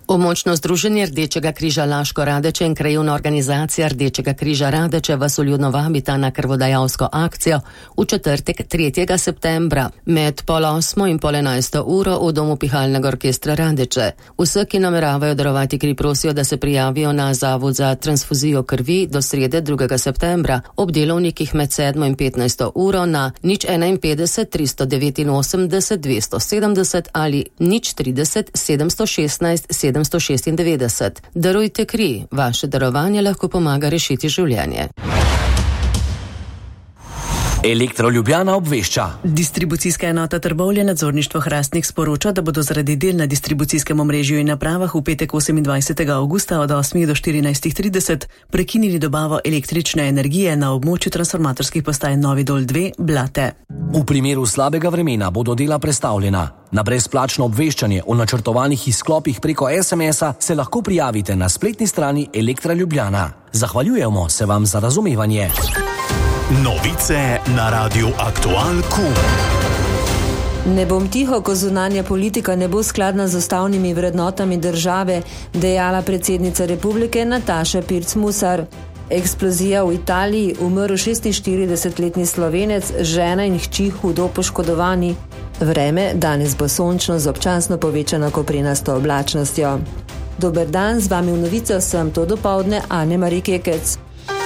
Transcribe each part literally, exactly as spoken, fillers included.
Območno združenje Rdečega križa Laško Radeče in krajevna organizacija Rdečega križa Radeče vas vljudno vabita na krvodajalsko akcijo v četrtek tretjega septembra med pol osmo in pol enajsto uro v domu Pihalnega orkestra Radeče. Vse, ki nameravajo darovati kri, prosijo, da se prijavijo na Zavod za transfuzijo krvi do srede drugega septembra ob delovnikih med sedmo in petnajsto uro na nič enainpetdeset tristo devetinosemdeset dvesto sedemdeset ali nič trideset sedemsto šestnajst sedemsto šestindevetdeset. Darujte kri, vaše darovanje lahko pomaga rešiti življenje. Elektro Ljubljana obvešča. Distribucijska enota Trbovlje nadzorništvo Hrastnik sporoča, da bodo zaradi del na distribucijskem omrežju in napravah v petek osemindvajsetega avgusta od osmih do štirinajstih trideset prekinili dobavo električne energije na območju transformatorskih postaj Novi Dol dve Blate. V primeru slabega vremena bodo dela prestavljena. Na brezplačno obveščanje o načrtovanih izklopih preko es em es-a se lahko prijavite na spletni strani Elektra Ljubljana. Zahvaljujemo se vam za razumevanje. Novice na Radiu Aktual Q. Ne bom tiho, ko zunanja politika ne bo skladna z ustavnimi vrednotami države, dejala predsednica republike Nataša Pirc Musar. Eksplozija v Italiji, umrl šestinštiridesetletni Slovenec, žena in hči hudo poškodovani. Vreme danes bo sončno z občasno povečano koprenasto oblačnostjo. Dober dan, z vami v novicah sem to dopoldne Ane Mari Kekec.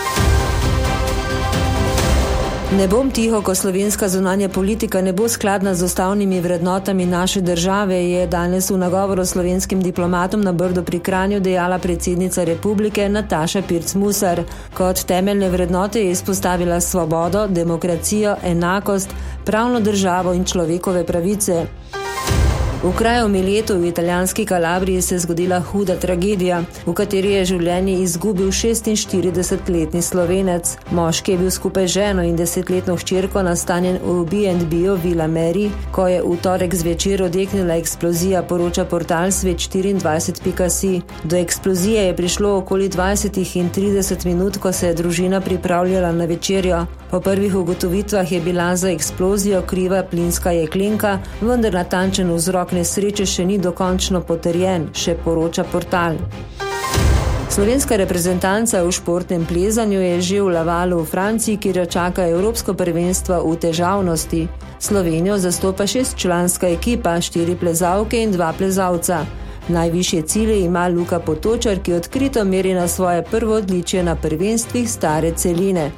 Ne bom tiho, ko slovenska zunanja politika ne bo skladna z ustavnimi vrednotami naše države, je danes v nagovoru slovenskim diplomatom na Brdu pri Kranju dejala predsednica republike Nataša Pirc Musar. Kot temeljne vrednote je izpostavila svobodo, demokracijo, enakost, pravno državo in človekove pravice. V kraju Mileto v italijanski Kalabriji se je zgodila huda tragedija, v kateri je življenje izgubil šestinštiridesetletni Slovenec. Moški je bil skupaj z ženo in desetletno hčerko nastanjen v B and B-u Villa Mary, ko je v torek zvečer odjeknila eksplozija, poroča portal svet štiriindvajset pika si. Do eksplozije je prišlo okoli dvajsetih in trideset minut, ko se je družina pripravljala na večerjo. Po prvih ugotovitvah je bila za eksplozijo kriva plinska jeklenka, vendar natančen vzrok nesreče še ni dokončno potrjen, še poroča portal. Slovenska reprezentanca v športnem plezanju je že v Lavalu v Franciji, kjer čaka evropsko prvenstvo v težavnosti. Slovenijo zastopa šestčlanska ekipa, štiri plezalke in dva plezalca. Najvišje cilje ima Luka Potočar, ki odkrito meri na svoje prvo odličje na prvenstvih stare celine.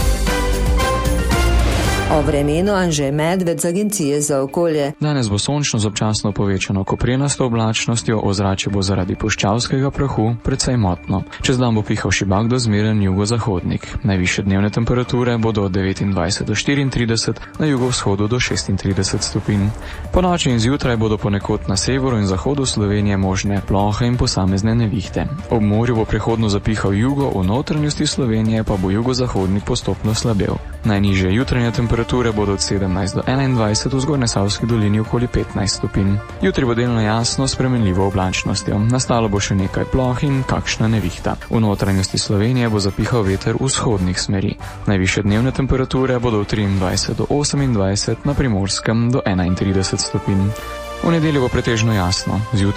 O vremenu Anže Medved z Agencije za okolje. Danes bo sončno z občasno povečano koprenasto oblačnostjo, ozračje bo zaradi puščavskega prahu precej motno. Čez dan bo pihal šibak do zmeren jugozahodnik. Najvišje dnevne temperature bodo od devetindvajset do štiriintrideset, na jugovzhodu do šestintrideset stopinj. Po noči in zjutraj bodo ponekod na severu in zahodu Slovenije možne plohe in posamezne nevihte. Ob morju bo prehodno zapihal jugo, v notranjosti Slovenije pa bo jugozahodnik postopno slabel. Najnižje jutranje temperature Temperature bodo od sedemnajst do enaindvajset, v Zgornjesavski dolini okoli petnajst stopinj. Jutri bo delno jasno s spremenljivo oblačnostjo. Nastalo bo še nekaj ploh in kakšna nevihta. V notranjosti Slovenije bo zapihal veter vzhodnih smeri. Najvišje dnevne temperature bodo od triindvajset do osemindvajset, na Primorskem do enaintrideset stopinj. V nedeljo bo pretežno jasno.